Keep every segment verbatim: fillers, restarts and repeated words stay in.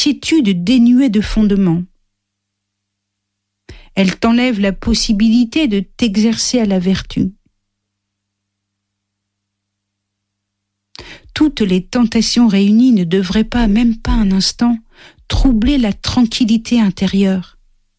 inquiétude dénuée de fondement. Elle t'enlève la possibilité de t'exercer à la vertu. Toutes les tentations réunies ne devraient pas, même pas un instant, troubler la tranquillité intérieure.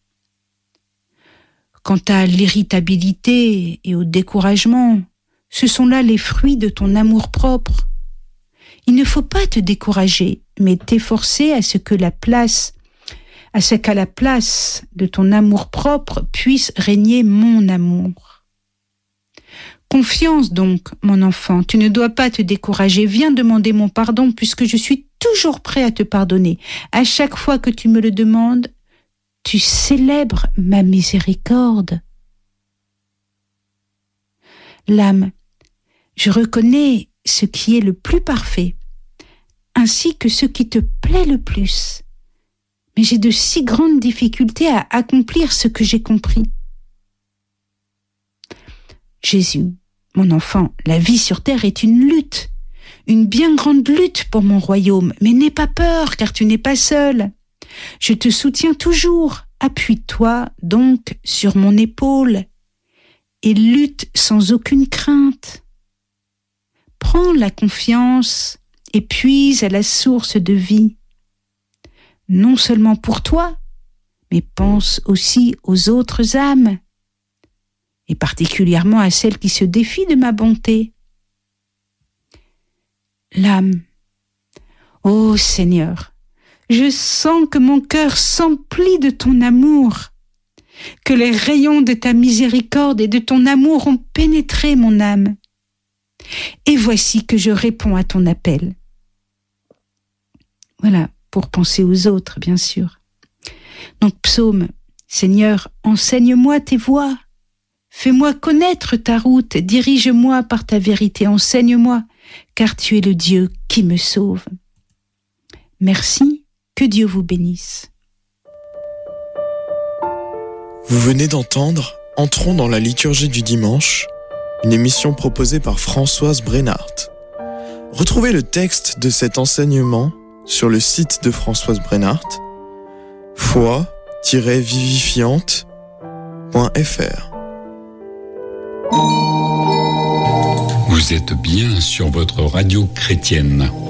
Quant à l'irritabilité et au découragement, ce sont là les fruits de ton amour-propre. Il ne faut pas te décourager, mais t'efforcer à ce que la place, à ce qu'à la place de ton amour-propre puisse régner mon amour. Confiance donc, mon enfant, tu ne dois pas te décourager. Viens demander mon pardon puisque je suis toujours prêt à te pardonner. À chaque fois que tu me le demandes, tu célèbres ma miséricorde. L'âme, je reconnais ce qui est le plus parfait, ainsi que ce qui te plaît le plus. Mais j'ai de si grandes difficultés à accomplir ce que j'ai compris. Jésus, mon enfant, la vie sur terre est une lutte, une bien grande lutte pour mon royaume, mais n'aie pas peur, car tu n'es pas seul. Je te soutiens toujours. Appuie-toi donc sur mon épaule et lutte sans aucune crainte. Prends la confiance et puise à la source de vie. Non seulement pour toi, mais pense aussi aux autres âmes, et particulièrement à celles qui se défient de ma bonté. L'âme, ô Seigneur, je sens que mon cœur s'emplit de ton amour, que les rayons de ta miséricorde et de ton amour ont pénétré mon âme. Et voici que je réponds à ton appel. Voilà, pour penser aux autres, bien sûr. Donc, psaume, Seigneur, enseigne-moi tes voies. Fais-moi connaître ta route, dirige-moi par ta vérité, enseigne-moi, car tu es le Dieu qui me sauve. Merci. Que Dieu vous bénisse. Vous venez d'entendre Entrons dans la liturgie du dimanche, une émission proposée par Françoise Brennart. Retrouvez le texte de cet enseignement sur le site de Françoise Brennart, foi tiret vivifiante point f r. Vous êtes bien sur votre radio chrétienne.